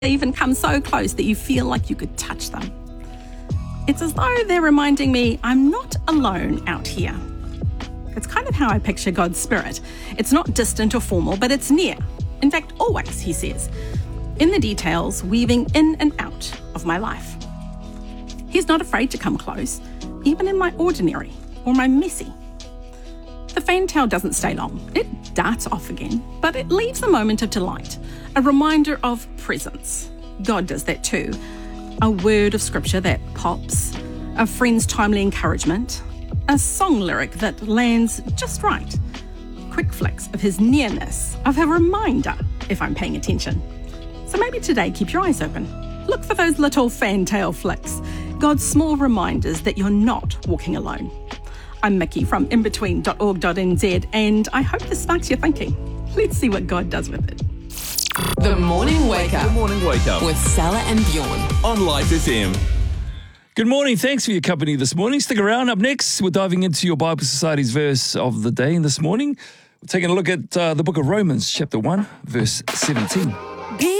even come so close that you feel like you could touch them. It's as though they're reminding me I'm not alone out here. It's kind of how I picture God's Spirit. It's not distant or formal, but it's near. In fact, always, he says, in the details, weaving in and out of my life. He's not afraid to come close, even in my ordinary or my messy. The fantail doesn't stay long. It darts off again, but it leaves a moment of delight, a reminder of presence. God does that too. A word of scripture that pops, a friend's timely encouragement, a song lyric that lands just right. Quick flicks of his nearness, of a reminder if I'm paying attention. So maybe today keep your eyes open. Look for those little fantail flicks, God's small reminders that you're not walking alone. I'm Mickey from inbetween.org.nz, and I hope this sparks your thinking. Let's see what God does with it. The Morning Wake Up. Good morning, wake up. With Salah and Bjorn. On Life FM. Good morning. Thanks for your company this morning. Stick around. Up next, we're diving into your Bible Society's verse of the day. And this morning, we're taking a look at the book of Romans, chapter 1, verse 17.